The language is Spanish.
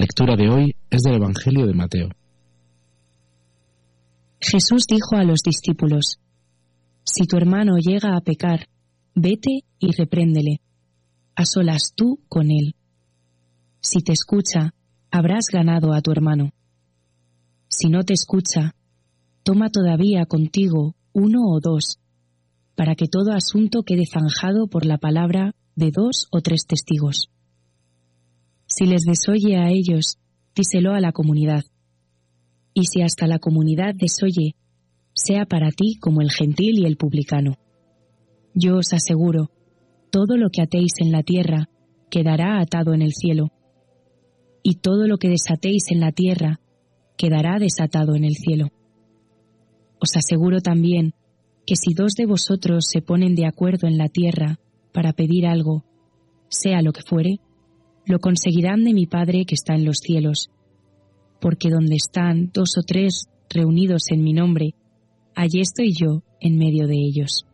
lectura de hoy es del Evangelio de Mateo. Jesús dijo a los discípulos: Si tu hermano llega a pecar, vete y repréndele, a solas tú con él. Si te escucha, habrás ganado a tu hermano. Si no te escucha, toma todavía contigo 1 o 2, para que todo asunto quede zanjado por la palabra de 2 o 3 testigos. Si les desoye a ellos, díselo a la comunidad. Y si hasta la comunidad desoye, sea para ti como el gentil y el publicano. Yo os aseguro, todo lo que atéis en la tierra quedará atado en el cielo, y todo lo que desatéis en la tierra quedará desatado en el cielo. Os aseguro también que si 2 de vosotros se ponen de acuerdo en la tierra para pedir algo, sea lo que fuere, lo conseguirán de mi Padre que está en los cielos, porque donde están 2 o 3 reunidos en mi nombre, allí estoy yo en medio de ellos.